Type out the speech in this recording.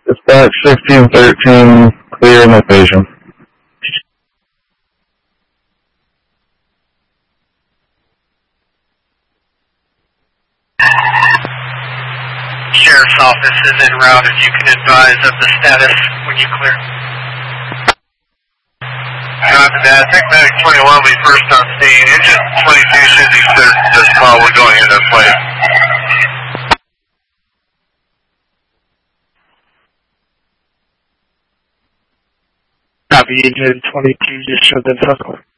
Dispatch 1613, clear location. Sheriff's office is en route. If you can advise of the status when you clear. Copy that. I think Medic 21 will be first on scene. Engine 22 should be cleared for this call. We're going into place. Copy, Engine 22 just showed them circle.